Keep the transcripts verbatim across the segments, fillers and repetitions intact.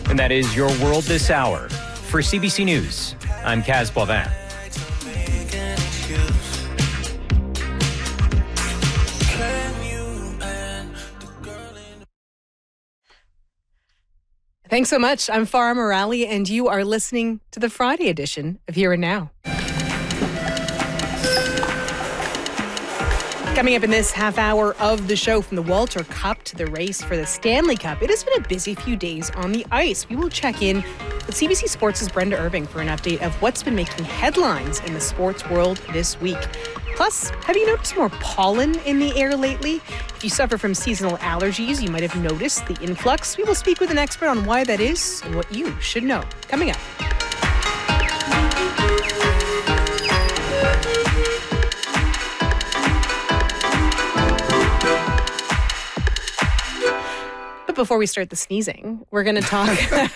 And that is your world this hour. For C B C News, I'm Kaz Boivin. Thanks so much. I'm Farah Morali, and you are listening to the Friday edition of Here and Now. Coming up in this half hour of the show, from the Walter Cup to the race for the Stanley Cup, it has been a busy few days on the ice. We will check in with C B C Sports' Brenda Irving for an update of what's been making headlines in the sports world this week. Plus, have you noticed more pollen in the air lately? If you suffer from seasonal allergies, you might have noticed the influx. We will speak with an expert on why that is and what you should know. Coming up. Before we start the sneezing, we're going to talk.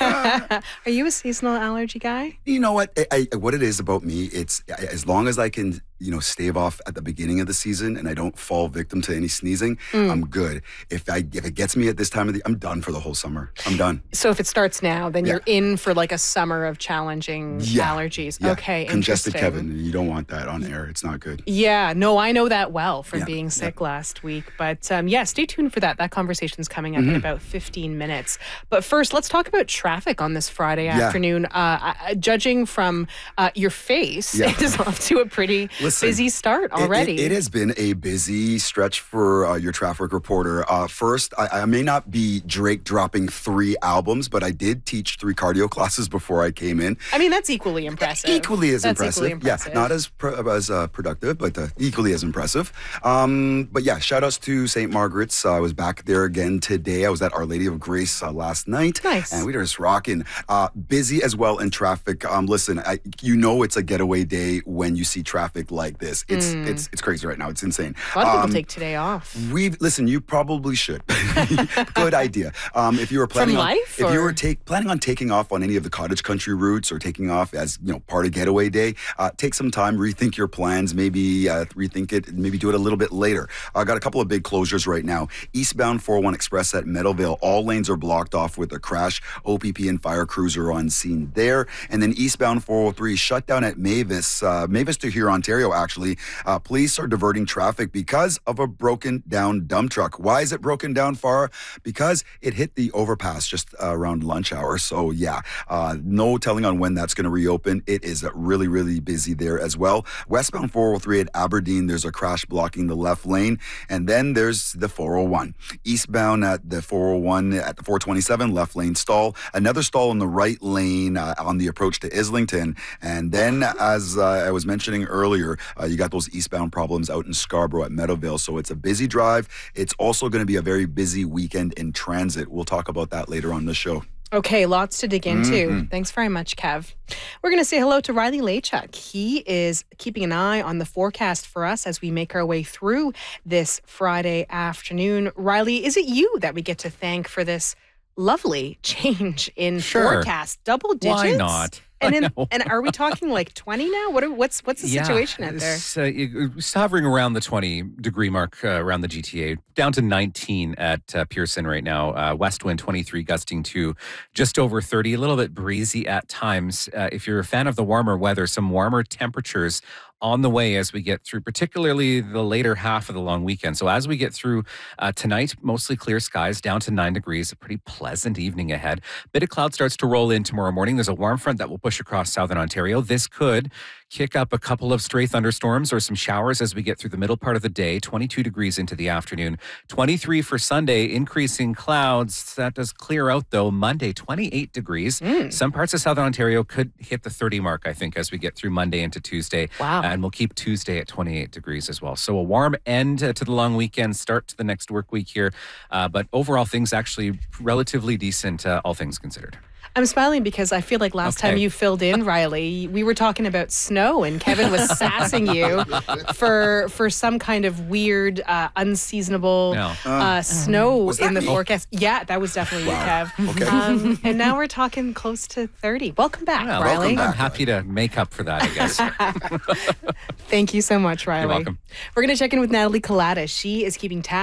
Are you a seasonal allergy guy? You know what? I, I, what it is about me, it's as long as I can, you know, stave off at the beginning of the season and I don't fall victim to any sneezing, mm. I'm good. If I if it gets me at this time of the, I'm done for the whole summer. I'm done. So if it starts now, then yeah. you're in for like a summer of challenging yeah. allergies. Yeah. Okay, congested Kevin. You don't want that on air. It's not good. Yeah, no, I know that well from yeah. being sick yeah. last week. But um, yeah, stay tuned for that. That conversation's coming up mm-hmm. in about fifteen minutes. But first, let's talk about traffic on this Friday yeah. afternoon. Uh, uh, judging from uh, your face, yeah. it is off to a pretty Listen, busy start already. It, it, it has been a busy stretch for uh, your traffic reporter. Uh, first, I, I may not be Drake dropping three albums, but I did teach three cardio classes before I came in. I mean, that's equally impressive. Equally as that's impressive. Equally impressive. Yeah, not as pro- as uh, productive, but uh, equally as impressive. Um, but yeah, shout outs to Saint Margaret's. Uh, I was back there again today. I was at Our Lady of Grace uh, last night. Nice. And we were just rocking. Uh, busy as well in traffic. Um, listen, I, you know it's a getaway day when you see traffic like this. It's mm. it's it's crazy right now. It's insane. A lot of people um, take today off. We listen. You probably should. Good idea. Um, if you were planning From on, life, if or? you were take, planning on taking off on any of the cottage country routes or taking off as you know part of getaway day, uh, take some time, rethink your plans. Maybe uh, rethink it. Maybe do it a little bit later. I uh, got a couple of big closures right now. Eastbound four oh one Express at Meadowvale. All lanes are blocked off with a crash. O P P and fire crews are on scene there. And then eastbound four oh three shut down at Mavis. Uh, Mavis to here, Ontario, actually. Uh, police are diverting traffic because of a broken down dump truck. Why is it broken down, Farah? Because it hit the overpass just uh, around lunch hour. So yeah, uh, no telling on when that's going to reopen. It is really, really busy there as well. Westbound four oh three at Aberdeen, there's a crash blocking the left lane. And then there's the four oh one. Eastbound at the four oh one at the four twenty-seven, left lane stall. Another stall in the right lane uh, on the approach to Islington. And then, as uh, I was mentioning earlier, uh, you got those eastbound problems out in Scarborough at Meadowvale. So it's a busy drive. It's also going to be a very busy weekend in transit. We'll talk about that later on the show. Okay, lots to dig into. Mm-hmm. Thanks very much, Kev. We're going to say hello to Riley Lachuk. He is keeping an eye on the forecast for us as we make our way through this Friday afternoon. Riley, is it you that we get to thank for this lovely change in sure. forecast? Double digits? Why not? And in, and are we talking like twenty now? What are, what's what's the yeah, situation out there? It's, uh, it's hovering around the twenty degree mark uh, around the G T A, down to nineteen at uh, Pearson right now. Uh, west wind twenty-three, gusting to just over thirty. A little bit breezy at times. Uh, if you're a fan of the warmer weather, some warmer temperatures on the way as we get through, particularly the later half of the long weekend. So as we get through uh, tonight, mostly clear skies, down to nine degrees, a pretty pleasant evening ahead. Bit of cloud starts to roll in tomorrow morning. There's a warm front that will push across southern Ontario. This could kick up a couple of stray thunderstorms or some showers as we get through the middle part of the day. twenty-two degrees into the afternoon. twenty-three for Sunday, increasing clouds. That does clear out, though. Monday, twenty-eight degrees. Mm. Some parts of southern Ontario could hit the thirty mark, I think, as we get through Monday into Tuesday. Wow. And we'll keep Tuesday at twenty-eight degrees as well. So a warm end uh, to the long weekend, start to the next work week here. Uh, but overall, things actually relatively decent, uh, all things considered. I'm smiling because I feel like last Okay. time you filled in, Riley, we were talking about snow and Kevin was sassing you for for some kind of weird, uh, unseasonable No. uh, snow Was that in the me? forecast. Yeah, that was definitely you, Wow. Kev. Okay. Um, and now we're talking close to thirty. Welcome back, Yeah, Riley. welcome back. I'm happy to make up for that, I guess. Thank you so much, Riley. welcome. We're going to check in with Natalie Collada. She is keeping tabs